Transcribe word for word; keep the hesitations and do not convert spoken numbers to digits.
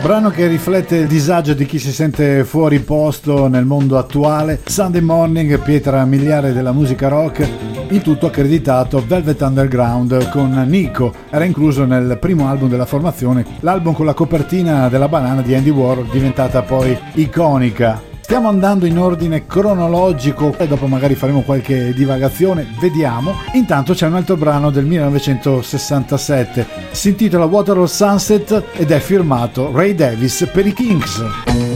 brano che riflette il disagio di chi si sente fuori posto nel mondo attuale. Sunday Morning, pietra miliare della musica rock, il tutto accreditato Velvet Underground con Nico. Era incluso nel primo album della formazione, l'album con la copertina della banana di Andy Warhol, diventata poi iconica. Stiamo andando in ordine cronologico e dopo magari faremo qualche divagazione, vediamo. Intanto c'è un altro brano del millenovecentosessantasette, si intitola Waterloo Sunset ed è firmato Ray Davies per i Kinks.